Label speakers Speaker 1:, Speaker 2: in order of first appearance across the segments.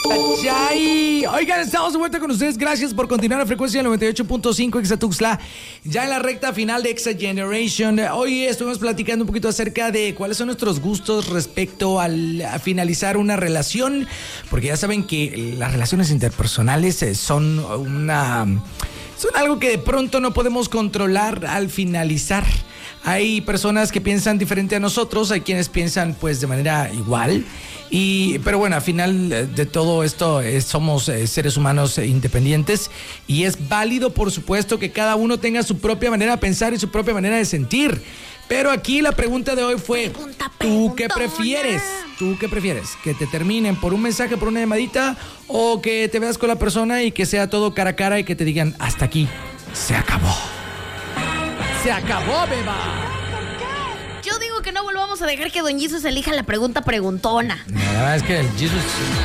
Speaker 1: Chay. Oigan, estamos de vuelta con ustedes. Gracias por continuar a frecuencia del 98.5 Exa Tuxtla. Ya en la recta final de Exa Generation. Hoy estuvimos platicando un poquito acerca de cuáles son nuestros gustos respecto a finalizar una relación. Porque ya saben que las relaciones interpersonales son algo que de pronto no podemos controlar al finalizar. Hay personas que piensan diferente a nosotros, hay quienes piensan pues de manera igual. Pero bueno, al final de todo esto somos seres humanos independientes y es válido, por supuesto, que cada uno tenga su propia manera de pensar y su propia manera de sentir. Pero aquí la pregunta de hoy fue, ¿tú qué prefieres? ¿Tú qué prefieres? ¿Que te terminen por un mensaje, por una llamadita? ¿O que te veas con la persona y que sea todo cara a cara y que te digan, hasta aquí, se acabó? ¡Se acabó, beba!
Speaker 2: Yo digo que no volvamos a dejar que Don Jesus elija la pregunta preguntona.
Speaker 1: No, la verdad es que el Jesus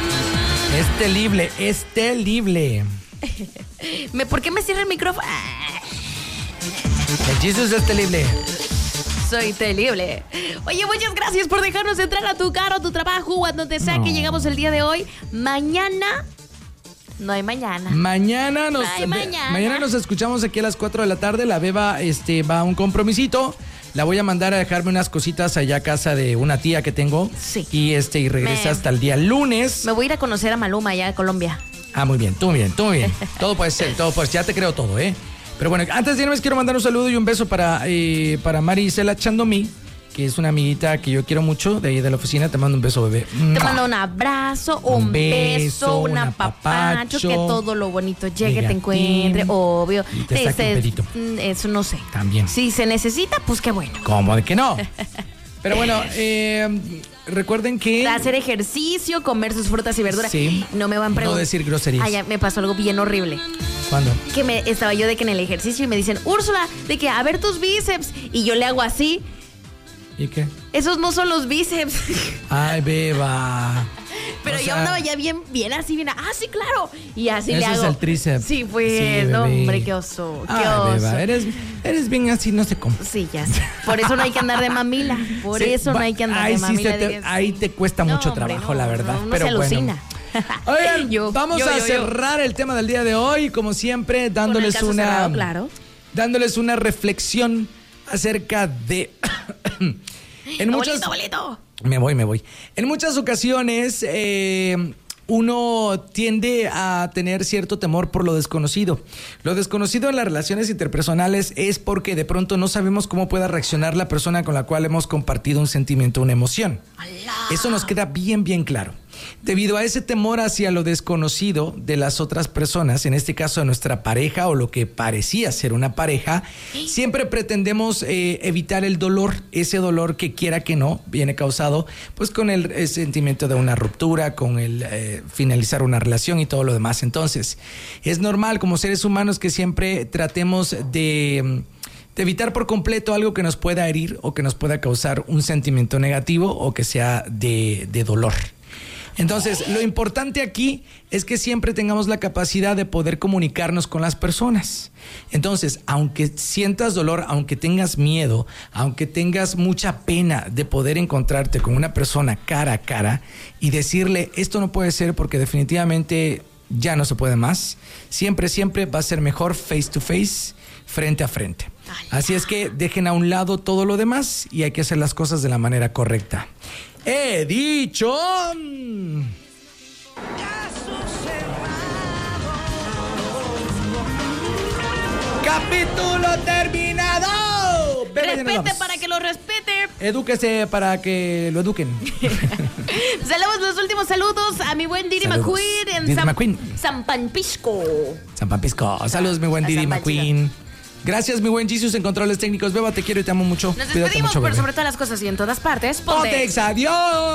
Speaker 1: es terrible.
Speaker 2: ¿Por qué me cierra el micrófono?
Speaker 1: El Jesus es terrible.
Speaker 2: Soy terrible. Oye, muchas gracias por dejarnos entrar a tu carro, a tu trabajo o a donde sea que llegamos el día de hoy. Mañana... No hay mañana.
Speaker 1: Mañana nos escuchamos aquí a las 4 de la tarde. La beba va a un compromisito. La voy a mandar a dejarme unas cositas allá a casa de una tía que tengo.
Speaker 2: Sí.
Speaker 1: Y regresa hasta el día lunes.
Speaker 2: Me voy a ir a conocer a Maluma allá de Colombia.
Speaker 1: Ah, muy bien, tú bien. Todo puede ser, ya te creo todo, ¿eh? Pero bueno, antes de irme quiero mandar un saludo y un beso para Marisela Chandomí, que es una amiguita que yo quiero mucho de ahí de la oficina. Te mando un beso, bebé.
Speaker 2: Te mando un abrazo, un beso, un apapacho, que todo lo bonito llegue, te encuentre, obvio.
Speaker 1: Y te saque un pedito.
Speaker 2: Eso no sé.
Speaker 1: También.
Speaker 2: Si se necesita, pues qué bueno.
Speaker 1: ¿Cómo de que no? Pero bueno, recuerden que...
Speaker 2: Hacer ejercicio, comer sus frutas y verduras.
Speaker 1: Sí.
Speaker 2: No me van a preguntar.
Speaker 1: No decir groserías.
Speaker 2: Ay, ya me pasó algo bien horrible.
Speaker 1: ¿Cuándo?
Speaker 2: Que estaba yo de que en el ejercicio y me dicen, Úrsula, de que a ver tus bíceps. Y yo le hago así.
Speaker 1: ¿Y qué?
Speaker 2: Esos no son los bíceps.
Speaker 1: Ay, beba.
Speaker 2: Pero yo andaba ya bien así, bien. Ah, sí, claro. Y así le hago.
Speaker 1: Eso es el tríceps.
Speaker 2: Sí, pues,
Speaker 1: sí,
Speaker 2: no, hombre, qué oso. Qué oso.
Speaker 1: Beba, eres bien así, no sé cómo.
Speaker 2: Sí, ya sé. Por eso no hay que andar de mamila. Por eso no hay que andar de mamila.
Speaker 1: Ahí te cuesta mucho trabajo, la verdad.
Speaker 2: No,
Speaker 1: pero
Speaker 2: se alucina.
Speaker 1: Bueno. Oigan, vamos a cerrar el tema del día de hoy, como siempre, dándoles dándoles una reflexión acerca de...
Speaker 2: Abuelito.
Speaker 1: Me voy. En muchas ocasiones uno tiende a tener cierto temor por lo desconocido. Lo desconocido en las relaciones interpersonales es porque de pronto no sabemos cómo pueda reaccionar la persona con la cual hemos compartido un sentimiento, una emoción. ¡Alá! Eso nos queda bien claro. Debido a ese temor hacia lo desconocido de las otras personas, en este caso de nuestra pareja o lo que parecía ser una pareja, siempre pretendemos evitar el dolor, ese dolor que quiera que no, viene causado pues con el sentimiento de una ruptura, con el finalizar una relación y todo lo demás. Entonces, es normal como seres humanos que siempre tratemos de evitar por completo algo que nos pueda herir o que nos pueda causar un sentimiento negativo o que sea de dolor. Entonces, lo importante aquí es que siempre tengamos la capacidad de poder comunicarnos con las personas. Entonces, aunque sientas dolor, aunque tengas miedo, aunque tengas mucha pena de poder encontrarte con una persona cara a cara y decirle, esto no puede ser porque definitivamente ya no se puede más, siempre va a ser mejor face to face, frente a frente. Así es que dejen a un lado todo lo demás y hay que hacer las cosas de la manera correcta. ¡He dicho! ¡Capítulo terminado!
Speaker 2: Respete para que lo respete.
Speaker 1: Edúquese para que lo eduquen.
Speaker 2: Saludamos los últimos saludos a mi buen Didi McQueen en San Panpisco.
Speaker 1: Saludos, mi buen Didi McQueen. Gracias, mi buen Jesus en controles técnicos. Beba, te quiero y te amo mucho.
Speaker 2: Nos despedimos, pero sobre todas las cosas y en todas partes.
Speaker 1: Pontex, adiós.